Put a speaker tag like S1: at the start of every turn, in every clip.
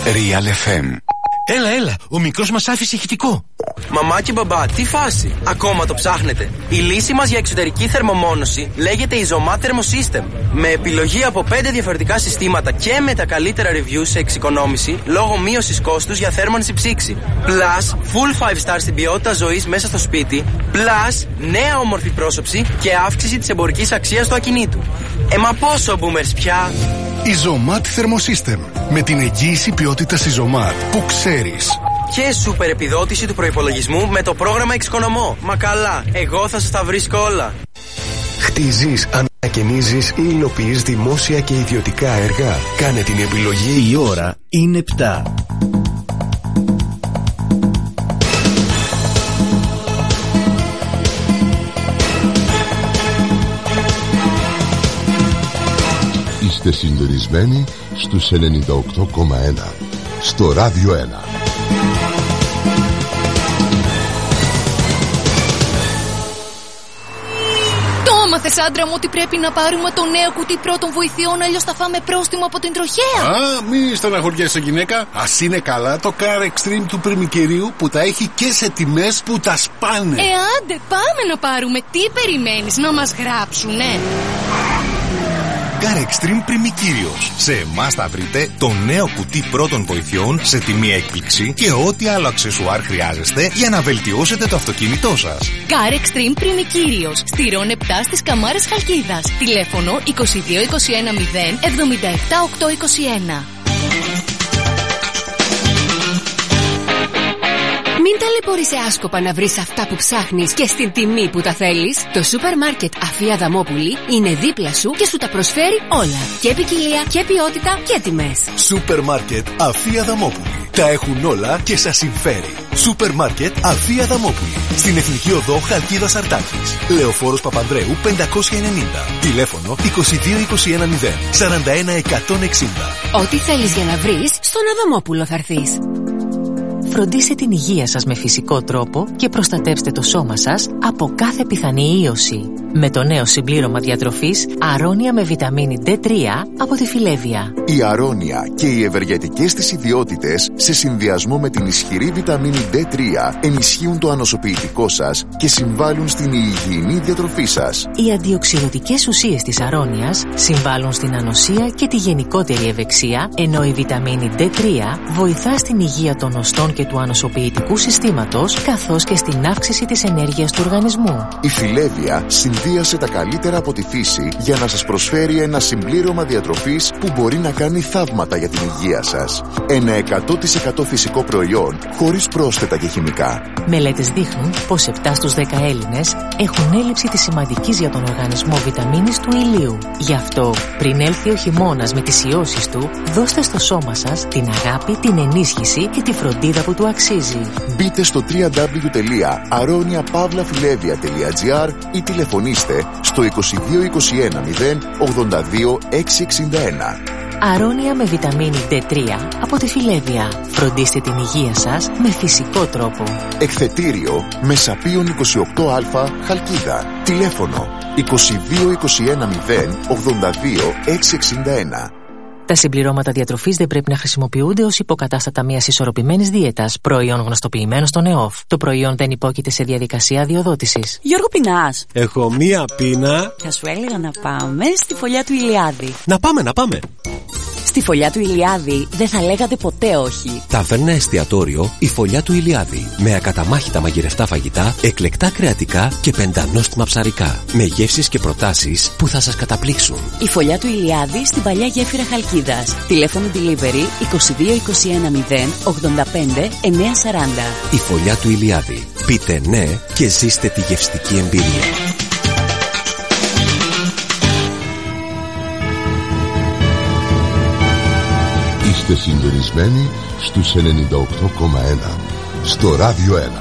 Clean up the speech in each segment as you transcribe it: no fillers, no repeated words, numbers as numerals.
S1: Real FM.
S2: Έλα, ο μικρός μας άφησε ηχητικό.
S3: Μαμά και μπαμπά, τι φάση? Ακόμα το ψάχνετε? Η λύση μας για εξωτερική θερμομόνωση λέγεται Isomat Thermosystem. Με επιλογή από 5 διαφορετικά συστήματα και με τα καλύτερα reviews σε εξοικονόμηση λόγω μείωσης κόστους για θέρμανση ψήξη. Plus, full 5 star στην ποιότητα ζωής μέσα στο σπίτι. Plus, νέα όμορφη πρόσωψη και αύξηση της εμπορικής αξίας του ακινήτου. Μα πόσο boomers πια?
S1: Isomat Thermosystem. Με την εγγύηση ποιότητας Isomat που ξέρεις.
S3: Και σούπερ επιδότηση του προϋπολογισμού με το πρόγραμμα Εξοικονομώ. Μα καλά, εγώ θα σας τα βρίσκω όλα.
S4: Χτίζεις, ανακαινίζεις ή υλοποιείς δημόσια και ιδιωτικά έργα? Κάνε την επιλογή.
S5: Η ώρα είναι 7.
S6: Είστε συντονισμένοι στους 98,1 στο Ράδιο 1.
S7: Μάθες, άντρα μου, ότι πρέπει να πάρουμε το νέο κουτί πρώτων βοηθειών, αλλιώς θα φάμε πρόστιμο από την τροχέα.
S1: Μη στεναχωριέσαι, γυναίκα. Ας είναι καλά το Car Extreme του Πριμικερίου που τα έχει και σε τιμές που τα σπάνε.
S7: Άντε, πάμε να πάρουμε. Τι περιμένεις, να μας γράψουνε?
S8: Car Extreme Πριμικύριος. Σε εμάς θα βρείτε το νέο κουτί πρώτων βοηθειών σε τιμή έκπληξη και ό,τι άλλο αξεσουάρ χρειάζεστε για να βελτιώσετε το αυτοκίνητό σας.
S7: Car Extreme Πριμικύριος. Στη Ρον 7 στις Καμάρες Χαλκίδας. Τηλέφωνο 22 21 0 77 821.
S9: Μην ταλαιπωρείσαι άσκοπα να βρεις αυτά που ψάχνεις και στην τιμή που τα θέλεις. Το σούπερ μάρκετ Αφία Αδαμόπουλη είναι δίπλα σου και σου τα προσφέρει όλα. Και ποικιλία και ποιότητα και τιμές.
S4: Σούπερ μάρκετ Αφία Αδαμόπουλη. Τα έχουν όλα και σας συμφέρει. Σούπερ μάρκετ Αφία Αδαμόπουλη. Στην Εθνική Οδό Χαλκίδας Αρτάκης. Λεωφόρος Παπανδρέου 590. Τηλέφωνο 22 21 0 41 160.
S9: Ό,τι θέλεις για να βρεις, στον Αδαμόπουλο θα έρθεις.
S10: Φροντίστε την υγεία σας με φυσικό τρόπο και προστατεύστε το σώμα σας από κάθε πιθανή ίωση. Με το νέο συμπλήρωμα διατροφής Αρώνια με βιταμίνη D3 από τη Φιλέβια.
S6: Η Αρώνια και οι ευεργετικές της ιδιότητες σε συνδυασμό με την ισχυρή βιταμίνη D3 ενισχύουν το ανοσοποιητικό σας και συμβάλλουν στην υγιεινή διατροφή σας.
S10: Οι αντιοξυδοτικές ουσίες της Αρώνιας συμβάλλουν στην ανοσία και τη γενικότερη ευεξία, ενώ η βιταμίνη D3 βοηθά στην υγεία των οστών και του ανοσοποιητικού συστήματος, καθώς και στην αύξηση της ενέργειας του οργανισμού.
S6: Η Φιλέβια συνδύασε τα καλύτερα από τη φύση για να σας προσφέρει ένα συμπλήρωμα διατροφής που μπορεί να κάνει θαύματα για την υγεία σας. Ένα 100% φυσικό προϊόν, χωρίς πρόσθετα και χημικά.
S10: Μελέτες δείχνουν πως 7 στους 10 Έλληνες έχουν έλλειψη της σημαντικής για τον οργανισμό βιταμίνης του ηλίου. Γι' αυτό, πριν έλθει ο χειμώνας με τις ιώσεις του, δώστε στο σώμα σας την αγάπη, την ενίσχυση και τη φροντίδα που του αξίζει.
S6: Μπείτε στο www.aroniapavlafilevia.gr ή τηλεφωνήστε στο 22 21 0 82 661.
S10: Αρώνια με βιταμίνη D3 από τη Φιλέβια. Φροντίστε την υγεία σας με φυσικό τρόπο.
S6: Εκθετήριο Μεσαπίων 28α Χαλκίδα. Τηλέφωνο 22 21 0 82 661.
S10: Τα συμπληρώματα διατροφής δεν πρέπει να χρησιμοποιούνται ως υποκατάστατα μιας ισορροπημένης δίαιτας, προϊόν γνωστοποιημένο στον ΕΟΦ. Το προϊόν δεν υπόκειται σε διαδικασία αδειοδότησης.
S11: Γιώργο, πεινάς?
S12: Έχω μία πείνα.
S11: Θα σου έλεγα να πάμε στη Φωλιά του Ηλιάδη.
S12: Να πάμε.
S11: Στη Φωλιά του Ηλιάδη δεν θα λέγατε ποτέ όχι.
S13: Ταβέρνα εστιατόριο η Φωλιά του Ηλιάδη. Με ακαταμάχητα μαγειρευτά φαγητά, εκλεκτά κρεατικά και πεντανόστιμα ψαρικά. Με γεύσεις και προτάσεις που θα σας καταπλήξουν.
S11: Η Φωλιά του Ηλιάδη στην παλιά γέφυρα Χαλκίδας. Τηλέφωνο delivery 22 21 0 85 940.
S13: Η Φωλιά του Ηλιάδη. Πείτε ναι και ζήστε τη γευστική εμπειρία.
S6: Είστε συντονισμένοι στους 98,1 στο Ράδιο 1.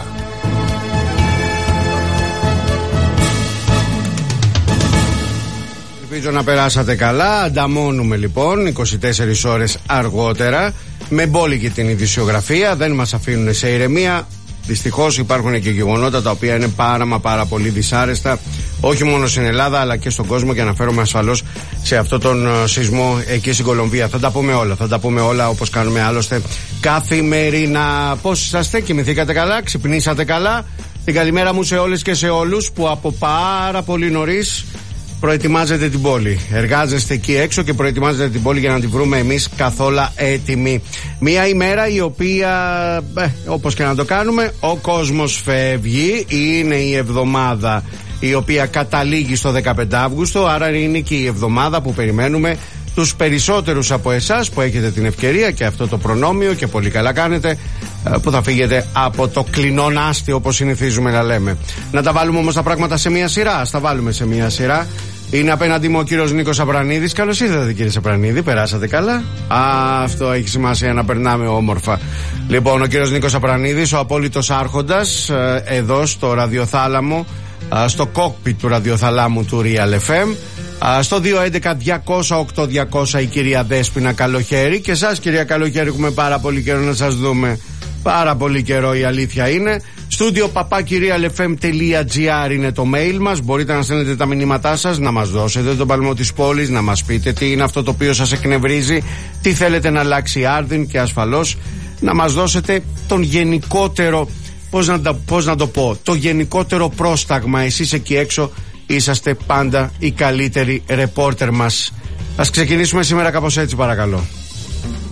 S14: Ελπίζω να περάσατε καλά. Ανταμώνουμε λοιπόν 24 ώρες αργότερα με μπόλικη την ειδησιογραφία. Δεν μας αφήνουν σε ηρεμία. Δυστυχώς υπάρχουν και γεγονότα τα οποία είναι πάρα πολύ δυσάρεστα, όχι μόνο στην Ελλάδα αλλά και στον κόσμο, και αναφέρομαι ασφαλώς σε αυτόν τον σεισμό εκεί στην Κολομβία. Θα τα πούμε όλα όπως κάνουμε άλλωστε καθημερινά. Πώς είσαστε, κοιμηθήκατε καλά, ξυπνήσατε καλά? Την καλημέρα μου σε όλες και σε όλους που από πάρα πολύ νωρίς προετοιμάζετε την πόλη. Εργάζεστε εκεί έξω και προετοιμάζετε την πόλη για να την βρούμε εμείς καθόλου έτοιμη. Μια ημέρα η οποία, όπως και να το κάνουμε, ο κόσμος φεύγει. Είναι η εβδομάδα η οποία καταλήγει στο 15 Αύγουστο, άρα είναι και η εβδομάδα που περιμένουμε τους περισσότερους από εσάς που έχετε την ευκαιρία και αυτό το προνόμιο, και πολύ καλά κάνετε, που θα φύγετε από το κλεινόνάστη όπως συνηθίζουμε να λέμε. Να τα βάλουμε όμως τα πράγματα σε μια σειρά. Ας τα βάλουμε σε μια σειρά. Είναι απέναντι μου ο κύριος Νίκος Σαπρανίδης. Καλώς ήρθατε κύριε Σαπρανίδη, περάσατε καλά? Αυτό έχει σημασία, να περνάμε όμορφα. Λοιπόν, ο κύριος Νίκος Σαπρανίδης, ο απόλυτος άρχοντας, εδώ στο ραδιοθάλαμο, στο κόκπιτ του ραδιοθαλάμου του Real FM. Στο 211-200-8200 η κυρία Δέσποινα Καλοχέρη. Και εσάς κυρία Καλοχέρη, έχουμε πάρα πολύ καιρό να σας δούμε. Πάρα πολύ καιρό, η αλήθεια είναι. Στούντιο papakirialfm.gr είναι το mail μας. Μπορείτε να στέλνετε τα μηνύματά σας, να μας δώσετε τον παλμό της πόλης, να μας πείτε τι είναι αυτό το οποίο σας εκνευρίζει, τι θέλετε να αλλάξει άρδιν, και ασφαλώς να μας δώσετε τον γενικότερο, πώς να το πω, το γενικότερο πρόσταγμα. Εσείς εκεί έξω είσαστε πάντα οι καλύτεροι ρεπόρτερ μας. Ας ξεκινήσουμε σήμερα κάπως έτσι, παρακαλώ.